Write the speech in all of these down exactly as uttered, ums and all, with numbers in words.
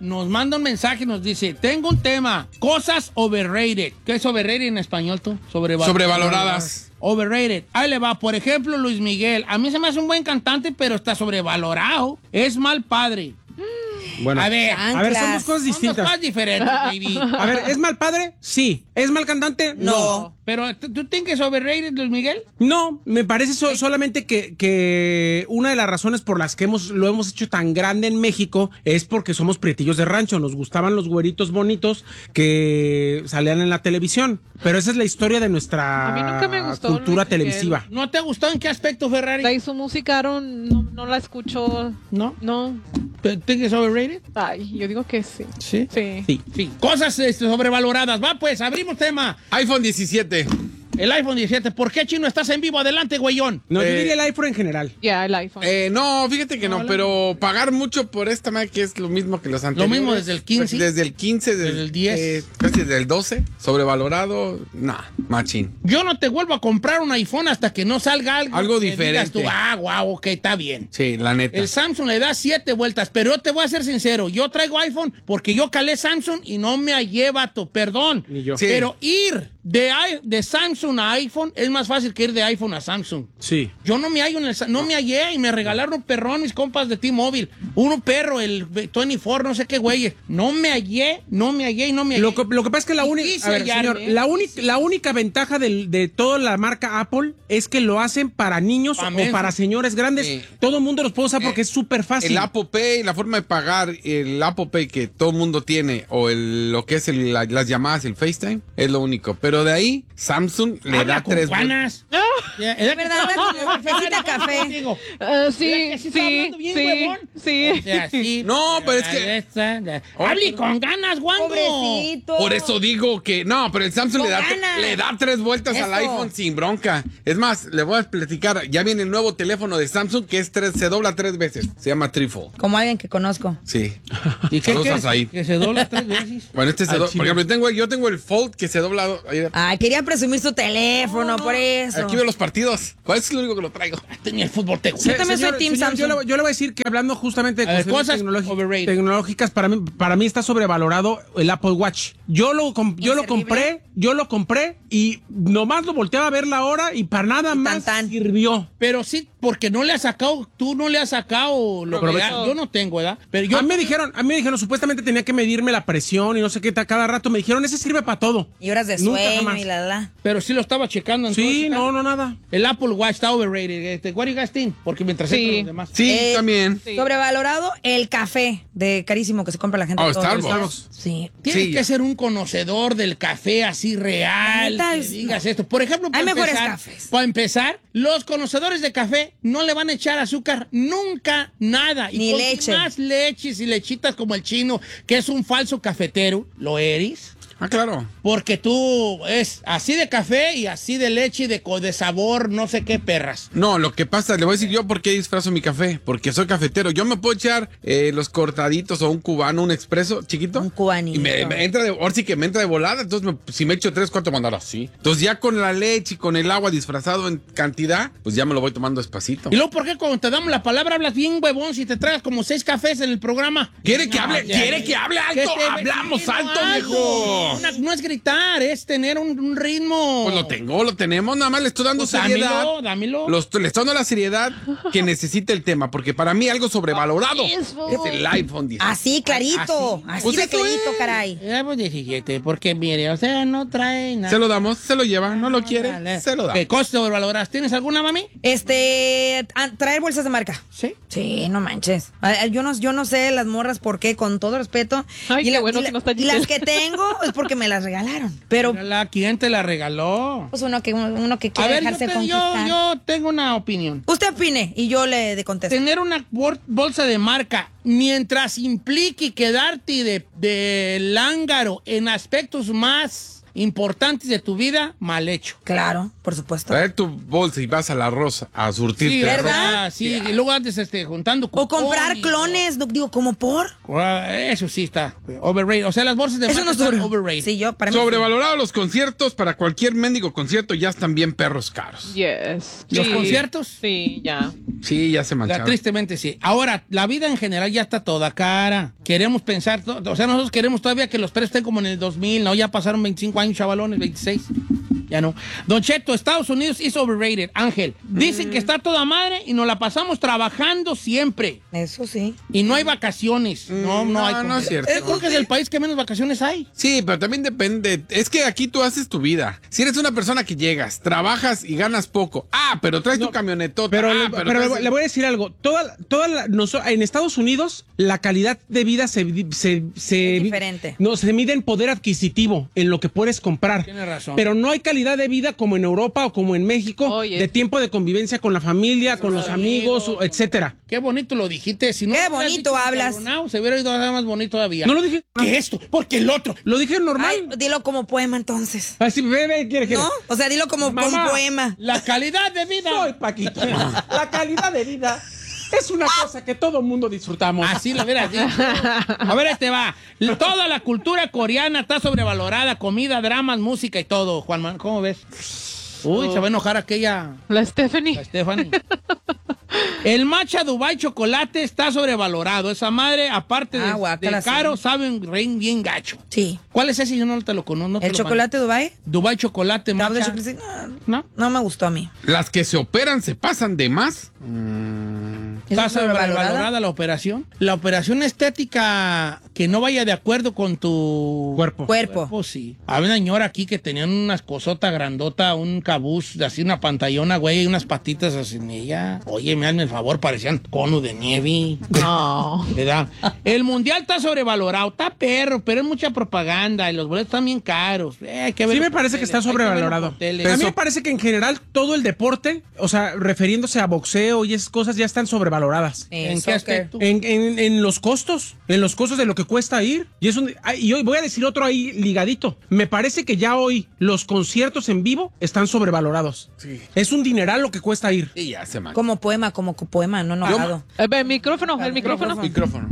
nos manda un mensaje y nos dice, tengo un tema, cosas overrated. ¿Qué es overrated en español tú? Sobreval- Sobrevaloradas. Overrated. Ahí le va. Por ejemplo, Luis Miguel. A mí se me hace un buen cantante, pero está sobrevalorado. Es mal padre. Bueno, A ver, a ver, son dos cosas son dos distintas. cosas diferentes, baby. A ver, ¿es mal padre? Sí. ¿Es mal cantante? No. No. Pero, ¿tú tú tienes que es overrated, Luis Miguel? No, me parece so- solamente que, que una de las razones por las que hemos, lo hemos hecho tan grande en México es porque somos prietillos de rancho. Nos gustaban los güeritos bonitos que salían en la televisión. Pero esa es la historia de nuestra A mí nunca me gustó cultura Luis Miguel. televisiva. ¿No te gustó en qué aspecto, Ferrari? De ahí su música no, no, no la escucho. ¿No? No. ¿Tú tienes que es overrated? Ay, yo digo que sí. Sí. Sí. Sí. Sí. Cosas este, sobrevaloradas. Va, pues, abrimos tema. iPhone diecisiete. El iPhone diecisiete. ¿Por qué, Chino, estás en vivo? Adelante, güeyón. No, yo Eh, diría el iPhone en general. Ya, el iPhone. Eh, no, fíjate que no, pero pagar mucho por esta madre que es lo mismo que los anteriores. mismo desde el quince. Desde el quince, desde, Desde el diez. eh, casi desde el doce. Sobrevalorado, nah, machín. Yo no te vuelvo a comprar un iPhone hasta que no salga algo. Algo que diferente. digas tú, ah, wow, ok, está bien. Sí, la neta. El Samsung le da siete vueltas, pero yo te voy a ser sincero, yo traigo iPhone porque yo calé Samsung y no me hallé, vato, perdón. Ni yo. Sí. Pero ir de, i- de Samsung a iPhone es más fácil que ir de iPhone a Samsung. Sí. Yo no me hallo en el, Sa- no me hallé y me regalaron un perrón mis compas de T-Mobile. Uno perro, el veinticuatro, no sé qué güey. No me hallé, no me hallé y no me hallé. Lo que, lo que pasa es que la Y única, quise a ver, hallarme, señor, ¿eh? la, uni- la única ventaja del- de toda la marca Apple es que lo hacen para niños Pa' o mensos. para señores grandes. Sí. Todo el mundo los puede usar porque es súper fácil. El Apple Pay, la forma de pagar, el Apple Pay que todo el mundo tiene, o el, lo que es el- la- las llamadas, el FaceTime, es lo único. Pero de ahí, Samsung le Habla da con tres Juanas. Ya, ¿es verdad, habla con cafecita, café. Digo, Ah, ¿verdad sí, que sí está sí, hablando bien, sí, huevón? sí. O sea, sí. No, pero es que- La esta, la- Hable con ganas, Wango. Pobrecito. Por eso digo que no, pero el Samsung No le da, gana. le da tres vueltas al Eso. iPhone sin bronca. Es más, le voy a platicar, ya viene el nuevo teléfono de Samsung que es tres, se dobla tres veces. Se llama Trifold. Como alguien que conozco. Sí. ¿Y qué Saludos quieres? ahí. Que se dobla tres veces. Bueno, este se Al dobla. chile. Por ejemplo, tengo, yo tengo el Fold que se dobla. ahí- Ay, quería presumir su teléfono, por eso. Aquí veo los partidos. ¿Cuál es lo único que lo traigo? Tenía el fútbol te Yo también soy team señor, yo, Samsung. le, yo le voy a decir que hablando justamente de A ver, cuestiones cosas tecnológi- overrated. tecnológicas, para mí, para mí está sobrevalorado el Apple Watch. Yo lo, com- yo lo ¿Inservible? compré, yo lo compré y nomás lo volteaba a ver la hora y para nada más tan. sirvió. Pero sí, porque no le has sacado, tú no le has sacado lo que Provecho. yo no tengo, ¿verdad? Pero yo a mí me dijeron, a mí me dijeron, supuestamente tenía que medirme la presión y no sé qué, ta- cada rato me dijeron, ese sirve para todo. Y horas de Nunca sueño jamás. y la la. pero sí lo estaba checando. Sí, entonces, no, no, nada. El Apple Watch está overrated. Este, what do you guys think? Porque mientras Sí. entran los demás. Sí, Eh, también. Sí. Sobrevalorado el café de carísimo que se compra la gente. Oh, todos los Starbucks. días. Sí. Tienes Sí. que ser un conocedor del café así real. La neta Que es- digas esto. Por ejemplo, para Hay mejores empezar, cafés. para empezar, los conocedores de café no le van a echar azúcar nunca, nada. Y Ni con leche. más leches y lechitas como el chino, que es un falso cafetero, lo eres. Ah, claro. Porque tú es así de café y así de leche y de, co- de sabor, no sé qué perras. No, lo que pasa, le voy a decir yo por qué disfrazo mi café. Porque soy cafetero. Yo me puedo echar eh, los cortaditos o un cubano, un expreso chiquito. Un cubanito. Y me, me entra de, ahora sí que me entra de volada. Entonces, me- si me echo tres, cuatro, mandar así. Entonces, ya con la leche y con el agua disfrazado en cantidad, pues ya me lo voy tomando despacito. Y luego, ¿por qué cuando te damos la palabra hablas bien, huevón, si te traes como seis cafés en el programa? ¿Quiere que No, hable? ya, ¿Quiere ya. que hable ¿Qué alto? te- Hablamos sí, no, alto, viejo. Una- no es gritar, es tener un, un ritmo. Pues lo tengo, lo tenemos, nada más le estoy dando Pues seriedad. dámelo, dámelo. Los- le estoy dando la seriedad que necesita el tema, porque para mí algo sobrevalorado es el iPhone diez. Así, clarito. Así. Así, Pues de eso clarito, es. caray. Ya, pues diecisiete, porque mire, o sea, no trae nada. Se lo damos, se lo lleva, no lo quiere, Dale. se lo da. ¿Qué cosas sobrevaloradas? ¿Tienes alguna, mami? Este, a- traer bolsas de marca. Sí. Sí, no manches. A- Yo no, yo no sé las morras por qué, con todo respeto. Ay, qué la- bueno y que no está y las Giselle. que tengo es porque me las regalaron. Pero La, ¿Quién te la regaló? pues uno que, uno que A quiere ver, yo, dejarse te- yo, conquistar. yo tengo una opinión. Usted opine y yo le de contesto. Tener una bol- bolsa de marca mientras implique quedarte de, de lángaro en aspectos más importantes de tu vida mal hecho. Claro, por supuesto. Traer tu bolsa y vas a la Rosa a surtirte. Sí, de ¿verdad? Ah, sí, y luego antes este, juntando O comprar cupones, clones, no, digo, ¿como por? o- ah, eso sí está overrated. O sea, las bolsas de Eso marca no es están duro. overrated. Sí, yo, para mí. Sobrevalorados los conciertos, para cualquier mendigo concierto ya están bien perros caros. Yes. ¿Los Sí. conciertos? Sí, ya. Sí, ya se La- mancharon. tristemente sí. Ahora, la vida en general ya está toda cara. Queremos pensar, to- o sea, nosotros queremos todavía que los precios estén como en el dos mil, ¿no? Ya pasaron veinticinco años, chavalones, veintiséis. Ya no. Don Cheto, Estados Unidos is overrated. Ángel, dicen que está toda madre y nos la pasamos trabajando siempre. Eso sí. Y no hay vacaciones. No, no, no, hay. no como- es cierto. Eh, creo que es el país que menos vacaciones hay. Sí, pero también depende. Es que aquí tú haces tu vida. Si eres una persona que llegas, trabajas y ganas poco. Ah, pero traes tu camionetota. Pero, Ah, le, pero traes le- el- le voy a decir algo. Toda, toda la- noso- en Estados Unidos, la calidad de vida se, se, se- Es diferente. No, se mide en poder adquisitivo, en lo que puedes comprar. Tiene razón. Pero no hay calidad de vida como en Europa o como en México, Oye. de tiempo de convivencia con la familia, con los amigos, o- etcétera. Qué bonito lo dijiste. Si no Qué lo hubieras bonito dicho hablas. encabronado, se hubiera oído nada más bonito todavía. No lo dije. ¿Qué esto? Porque el otro. Lo dije normal. Ay, dilo como poema entonces. Así, bebé, quiere, quiere. ¿No? O sea, dilo como Mamá. con poema. La calidad de vida. Soy Paquito. La calidad de vida es una cosa que todo mundo disfrutamos. Así lo hubieras dicho. A ver, ahí te va. Toda la cultura coreana está sobrevalorada. Comida, dramas, música y todo. Juan Manuel, ¿cómo ves? Uy, se va a enojar aquella La Stephanie. la Stephanie. El matcha Dubai chocolate está sobrevalorado. Esa madre, aparte de, Ah, guácala, de caro, sí. sabe un rein bien gacho. Sí. ¿Cuál es ese? Yo no te lo conozco. no te ¿El lo chocolate Dubai? conozco. Dubai chocolate, No, de matcha. chocolate, no, ¿No? no me gustó a mí. Las que se operan se pasan de más. Está ¿Es sobrevalorada? sobrevalorada la operación. La operación estética que no vaya de acuerdo con tu Cuerpo. Cuerpo. Pues sí. Había una señora aquí que tenían unas cosotas grandota, un cabuz, así una pantallona, güey, y unas patitas así en ella. Oye, me hazme el favor, parecían cono de nieve. No. ¿Verdad? El mundial está sobrevalorado, está perro, pero es mucha propaganda y los boletos están bien caros. Eh, hay que Sí verlo me por parece que tele, está hay verlo sobrevalorado. por tele. A mí me parece que en general todo el deporte, o sea, refiriéndose a boxeo y esas cosas ya están sobrevaloradas. Eh, ¿En qué soccer. aspecto? En, en- en los costos, en los costos de lo que cuesta ir. Y, es un- ah, y hoy voy a decir otro ahí ligadito. Me parece que ya hoy los conciertos en vivo están sobrevalorados. Es un dineral lo que cuesta ir. Y ya se mancha. Como poema, como poema, no enojado. Eh, El micrófono, el micrófono. Micrófono.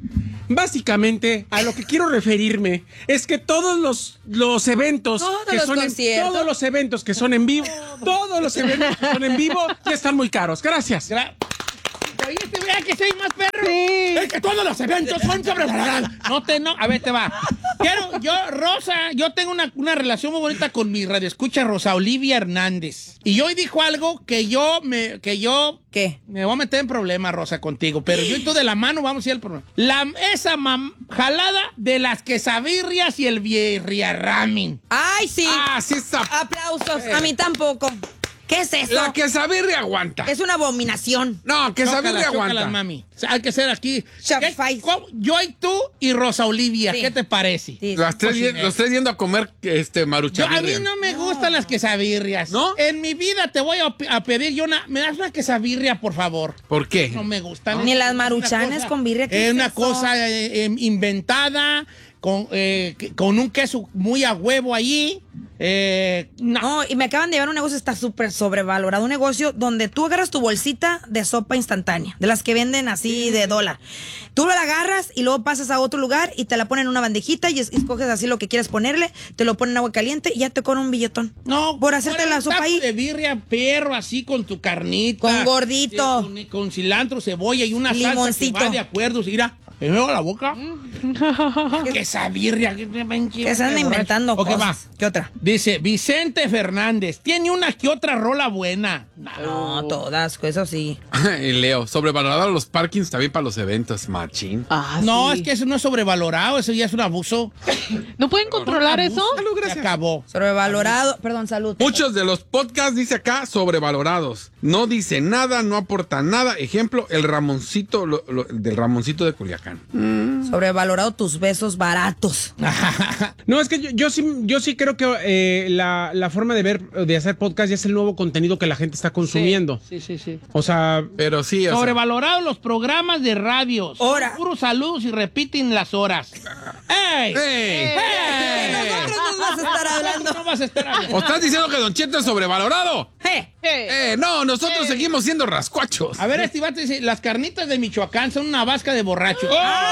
Básicamente, a lo que quiero referirme es que todos los, los eventos Todos que los son en, conciertos. todos los eventos que son en vivo, todos los eventos que son en vivo ya están muy caros. Gracias. Gra- ¿Oíste, vea que soy más perro? Es que todos los eventos son sobrevalorados. No te, no. A ver, te va. Quiero, yo, Rosa, yo tengo una, una relación muy bonita con mi radioescucha Rosa Olivia Hernández. Y hoy dijo algo que yo me, que yo ¿Qué? me voy a meter en problemas, Rosa, contigo. Pero yo y tú de la mano vamos a ir al problema. La, esa mam- jalada de las quesabirrias y el birriarramin. ¡Ay, sí! Ah, sí está. Aplausos. A mí tampoco. ¿Qué es eso? La quesabirri aguanta. Es una abominación. No, quesabirri Chócalas, chócalas, aguanta. mami. O sea, hay que ser aquí. Shopify. ¿Qué- cómo- Yo y tú y Rosa Olivia. Sí. ¿Qué te parece? Sí, Las sí. tres, y- los tres yendo a comer este Yo, maruchan. a mí no me gustan las quesabirrias. ¿No? En mi vida te voy a, pe- a pedir yo una... ¿Me das una quesabirria, por favor? ¿Por qué? No me gustan. Ni Es las una maruchanes cosa- con birria, ¿qué Es es una eso? cosa eh, eh, inventada, con, eh, que- con un queso muy a huevo allí. Eh, no. No, y me acaban de llevar un negocio, está súper sobrevalorado. Un negocio donde tú agarras tu bolsita de sopa instantánea, de las que venden así de dólar. Tú la agarras y luego pasas a otro lugar y te la ponen en una bandejita y es- escoges así lo que quieres ponerle, te lo ponen en agua caliente y ya te cobran un billetón. No, Por hacerte bueno, la un sopa taco ahí. de birria, perro, así con tu carnita. Con gordito. Con, con cilantro, cebolla y una Limoncito. salsa que va de acuerdo. Mira, me veo la boca. Que esa birria. Que, Que se andan inventando Ok, cosas. va. ¿Qué otra? Dice Vicente Fernández. Tiene una que otra rola buena. No, todas, eso sí. Y Leo, sobrevalorado los parkings también para los eventos, machín. Ah, No, sí. es que eso no es sobrevalorado. Eso ya es un abuso. ¿No pueden controlar Abuso. eso? Se acabó. Sobrevalorado. Perdón, salud. Muchos de los podcasts, dice acá, sobrevalorados. No dice nada, no aporta nada. Ejemplo, el Ramoncito, lo- lo- del Ramoncito de Culiacán. Sobrevalorado tus besos baratos. No, es que yo, yo sí, yo sí creo que eh, la, la forma de ver, de hacer podcast ya es el nuevo contenido que la gente está consumiendo. Sí, sí, sí. O sea, Pero sí, o sea, Sobrevalorados los programas de radios. Hora. Puros saludos y repiten las horas. ¡Ey! ¡Ey! ¡Ey! Nosotros no vas a estar hablando. No vas a estar hablando. ¿O estás diciendo que Don Cheto es sobrevalorado? Eh, Eh, Eh, no, nosotros seguimos siendo rascuachos. A ver, este vato dice, las carnitas de Michoacán son una vasca de borrachos.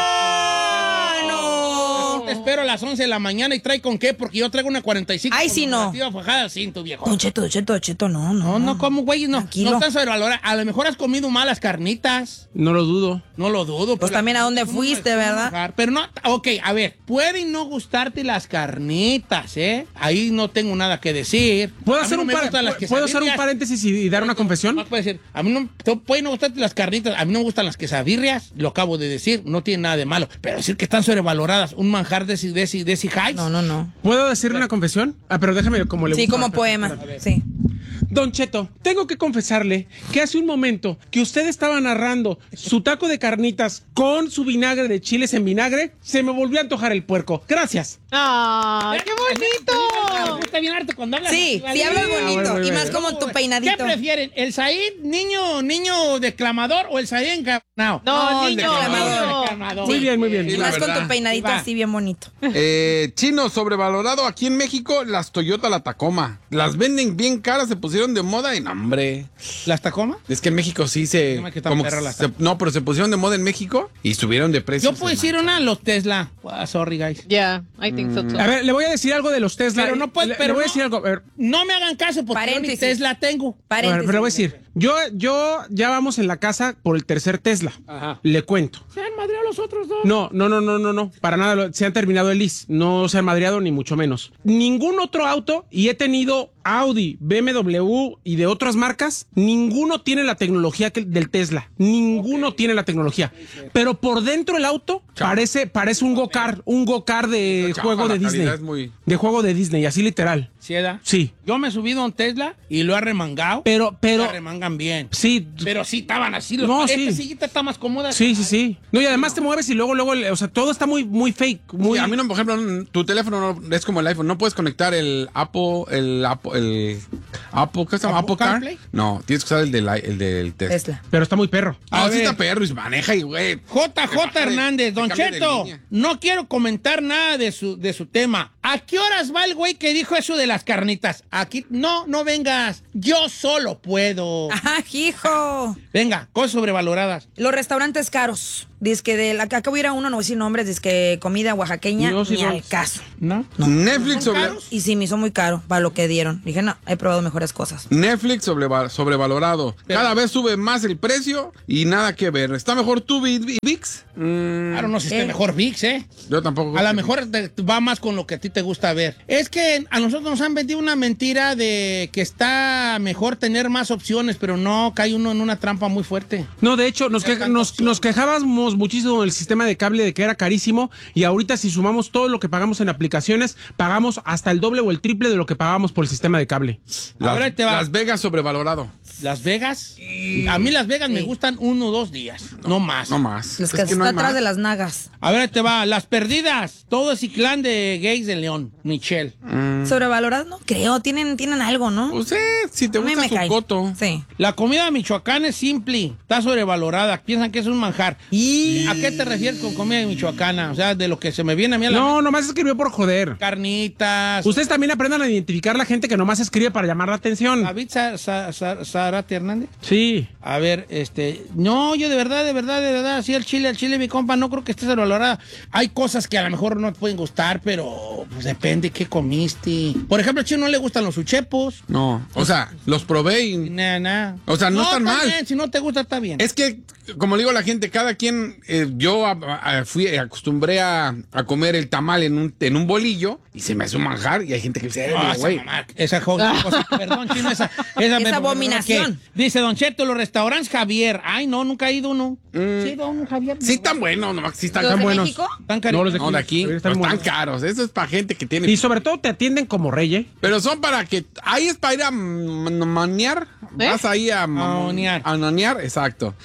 ¡Ah, no! Te espero a las once de la mañana y trae con qué, porque yo traigo una cuarenta y cinco. Ay, sí, no. conmemorativa fajada sin tu viejo. Don Cheto, Don Cheto, Don Cheto, no, no. No, no, ¿cómo, güey? No, Tranquilo. no están sobrevaloradas. A lo mejor has comido malas carnitas. no lo dudo. No lo dudo. Pues pero también a dónde ¿cómo fuiste, me- ¿verdad? cómo Pero no, ok, a ver, pueden no gustarte las carnitas, ¿eh? Ahí no tengo nada que decir. ¿Puedo A mí hacer, no un, me par- gustan las ¿puedo hacer un quesadillas. paréntesis y, y dar una confesión? No puede decir, a mí no, te- pueden no gustarte las carnitas, a mí no me gustan las quesadillas, lo acabo de decir, no tiene nada de malo. Pero decir que están sobrevaloradas, un manjar de ese, de ese, de ese Heights. No, no, no. ¿Puedo decirle una confesión? Ah, pero déjame como le Sí, gusta. como poema. Sí. Don Cheto, tengo que confesarle que hace un momento que usted estaba narrando su taco de carnitas con su vinagre de chiles en vinagre, se me volvió a antojar el puerco. Gracias. ¡Ay, qué Me bonito! gusta bien harto cuando hablas. Sí, así, sí ¿vale? hablas Ah, bonito. bueno, bueno, Y más bueno. como tu ¿Qué peinadito. prefieren? ¿El Said, niño, niño declamador o el Said encabronado? No, el niño. declamador. declamador. Muy bien, muy bien. Y la más con verdad. tu peinadito Va. así bien bonito. Eh, chino, sobrevalorado aquí en México, las Toyota, la Tacoma. Las venden bien caras, se pusieron de moda y no, hombre. ¿Las Tacoma? Es que en México sí se... No, que tan como perra que las se- no, pero se pusieron de moda en México y subieron de precio. Yo puedo decir una, los Tesla. Ah, sorry, guys. Yeah, I think so too. A ver, le voy a decir algo de los Tesla. Pero no puede- le, pero le voy a no. decir algo. A ver, No me hagan caso porque yo ni Paréntesis. Tesla tengo. a ver, Paréntesis. pero le voy a decir. Yo, yo ya vamos en la casa por el tercer Tesla. Ajá. Le cuento. Se han madreado los otros dos. No, no, no, no, no, no. Para nada. lo- Se han terminado el lease. No se han madreado ni mucho menos. Ningún otro auto, y he tenido Audi, B M W y de otras marcas, ninguno tiene la tecnología que- del Tesla. Ninguno tiene la tecnología. Pero por dentro el auto parece, parece un go-kart, un go-kart de Chafa, juego la de Disney. calidad es muy- De juego de Disney, así literal. ¿Sí, edad? Sí. Yo me he subido a un Tesla y lo he remangado. Pero, pero, Lo remangan bien. sí. Pero sí estaban así. Los, No, esta sí. sillita está más cómoda. Sí, sí, sí. No, y además te mueves y luego, luego, o sea, todo está muy, muy fake. Muy... Sí, a mí no, por ejemplo, no- tu teléfono no- es como el iPhone. No puedes conectar el Apple, el Apple, el Apple, ¿qué se llama? ¿Apple Apple Car. CarPlay? No, tienes que usar el del, i- el del Tesla. Tesla. Pero está muy perro. Ah, A sí ver. está perro y se maneja y, güey. J J Te baja de- Hernández, te Don cambia de Cheto, línea. no quiero comentar nada de su, de su tema. ¿A qué horas va el güey que dijo eso de las carnitas? Aquí, no, no vengas. Yo solo puedo. Ajá, hijo. Venga, cosas sobrevaloradas. Los restaurantes caros. Dice que de la, acabo de ir a uno, no voy a decir nombres, dice que comida oaxaqueña, No, sí ni son- al caso. ¿No? Netflix sobre, caros? Y sí, me hizo muy caro para lo que dieron. Dije, no, he probado mejores cosas. Netflix sobreva- sobrevalorado. Cada vez sube más el precio y nada que ver. ¿Está mejor tú y y VIX? Mm, Claro, no sé si Eh. esté mejor VIX, ¿eh? yo tampoco. A lo mejor te- va más con lo que a ti te gusta ver. Es que a nosotros nos han vendido una mentira de que está mejor tener más opciones, pero no, cae uno en una trampa muy fuerte. No, de hecho, nos, Ya que- tanta nos, opción. nos quejábamos muchísimo del sistema de cable de que era carísimo y ahorita si sumamos todo lo que pagamos en aplicaciones, pagamos hasta el doble o el triple de lo que pagamos por el sistema de cable. Las, Ahora ahí te va. Las Vegas sobrevalorado. Las Vegas, a mí Las Vegas me Sí. gustan uno o dos días, no, más. No más. Los Es que, que no está hay atrás más. de las nagas. A ver, ahí te va. Las perdidas, todo ese clan de gays de León, Michelle. Sobrevaloradas, no creo. Tienen, tienen algo, ¿no? Pues eh, si te A mí gusta me su cae. coto. Sí. La comida de Michoacán es simple, está sobrevalorada, piensan que es un manjar. Y... ¿A qué te refieres con comida de michoacana? O sea, de lo que se me viene a mí a la No, nomás escribió por joder. carnitas. Ustedes también aprendan a identificar la gente que nomás escribe para llamar la atención. David Sa- Sa- Sa- Zárate Hernández. Sí. A ver, este, no, yo de verdad, de verdad, de verdad, sí, el chile, el chile, mi compa, no creo que esté sobrevalorada. Hay cosas que a lo mejor no te pueden gustar, pero pues depende qué comiste. Por ejemplo, al chino no le gustan los uchepos. No, o sea, los probé y... Nada, nada. O sea, no están está mal. bien, si no te gusta, está bien. Es que, como le digo a la gente, cada quien, eh, yo a- a- fui, acostumbré a, a comer el tamal en un, en un bolillo y se me hace un manjar y hay gente que dice, Ah, "Eh, esa güey". mamá, esa jo- cosa, perdón, chino, esa, esa, Esa abominación. ¿qué? Dice Don Cheto, los restaurantes Javier. Ay, no, nunca he ido uno. Sí, he ido a un Javier. Sí están buenos, nomás que sí están ¿Los tan de buenos. México? Tan No, los de No, de aquí, Están están, están buenos. caros. Eso es para gente que tiene... Y sobre todo te atienden como rey, ¿eh? Pero son para que... Ahí es para ir a manear. ¿Eh? Vas ahí a... A onear. A onear, exacto. Como y que tirar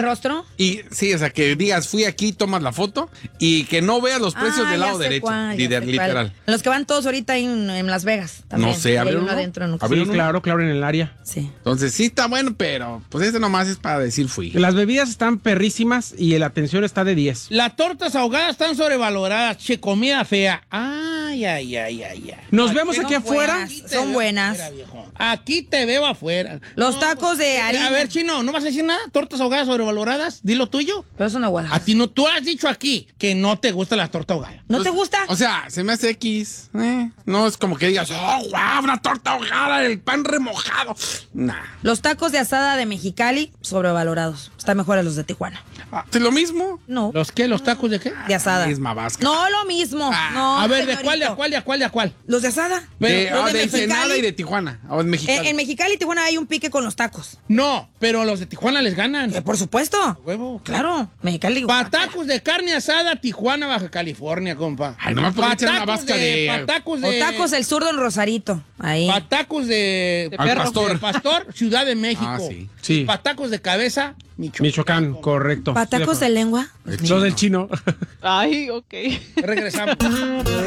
rostro? Y sí, o sea, que digas, fui aquí, tomas la foto y que no veas los precios Ah, del ya lado sé derecho. cuál, ya lider- sé literal. cuál. Los que van todos ahorita ahí en, en Las Vegas. También. No sé, Y hay ¿abrieron uno uno? adentro. En un- ¿Abrieron Sí, uno? claro, claro, en el área. Sí. Entonces sí está bueno, pero pues este nomás es para decir fui. Las bebidas están perrísimas y la atención está de diez. Las tortas ahogadas están sobrevaloradas. Che, comida fea. Ay, ay, ay, ay, ay. Nos vemos aquí Son afuera. buenas, Aquí te son veo buenas. afuera, viejo. Aquí te veo afuera. Los No, tacos de eh, harina. A ver, Chino, ¿no vas a decir nada? ¿Tortas ahogadas sobrevaloradas? Di lo tuyo. Pero son aguadas. A ti no, tú has dicho aquí que no te gusta la torta ahogada. ¿No Pues, te gusta? O sea, se me hace X. eh, No es como que digas, oh, wow, una torta ahogada, el pan remojado. Nah. Los tacos de asada de Mexicali, sobrevalorados. Están mejores los de Tijuana. ¿Es lo mismo? No, ¿Los qué? ¿Los tacos de qué? de asada. Misma vasca. No, lo mismo. no, a ver, ¿de señorito. cuál, de cuál, de cuál, de cuál? Los de asada. Pero- de, los ah, de de Mexicali. Ensenada y de Tijuana. O en Mexicali. En, en Mexicali y Tijuana hay un pique con los tacos. No, pero los de Tijuana les ganan. Eh, por supuesto. Huevo. Claro, Mexicali. Pa' tacos de carne asada, Tijuana, Baja California, compa. Ay, nomás por Pa' echar una tacos vasca de- pa' tacos O de... tacos el zurdo en Rosarito. Ahí. Pa' tacos de... De Al perro. pastor. de pastor, Ciudad de México. Ah, sí. Sí. Pa' tacos de cabeza, Michoacán. Michoacán, correcto. ¿Para tacos de lengua? Los del chino. Ay, ok. Regresamos.